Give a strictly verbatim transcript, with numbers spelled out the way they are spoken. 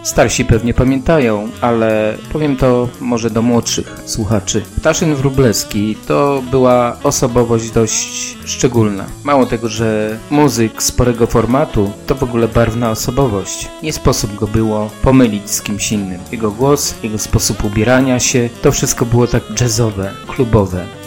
Starsi pewnie pamiętają, ale powiem to może do młodszych słuchaczy. Ptaszyn Wróblewski to była osobowość dość szczególna. Mało tego, że muzyk sporego formatu to w ogóle barwna osobowość. Nie sposób go było pomylić z kimś innym. Jego głos, jego sposób ubierania się, to wszystko było tak jazzowe, klubowe.